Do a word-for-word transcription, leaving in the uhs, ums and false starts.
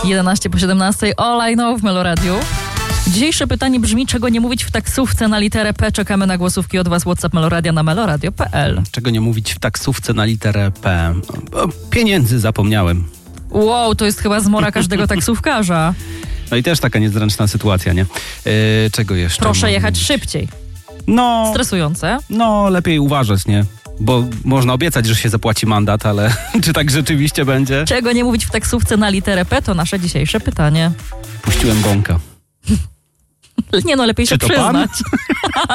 jedenaście po siedemnastej, All I Know w Meloradiu. Dzisiejsze pytanie brzmi, czego nie mówić w taksówce na literę P. Czekamy na głosówki od was. WhatsApp Meloradia na meloradio kropka p l. Czego nie mówić w taksówce na literę P? O, pieniędzy zapomniałem. Wow, to jest chyba zmora każdego taksówkarza. No i też taka niezręczna sytuacja, nie? Yy, czego jeszcze? Proszę jechać mówić? szybciej. No, Stresujące. no, lepiej uważać, nie? Bo można obiecać, że się zapłaci mandat, ale czy tak rzeczywiście będzie? Czego nie mówić w taksówce na literę P, to nasze dzisiejsze pytanie. Puściłem bąka. Nie no, lepiej Czy się to pan? przyznać.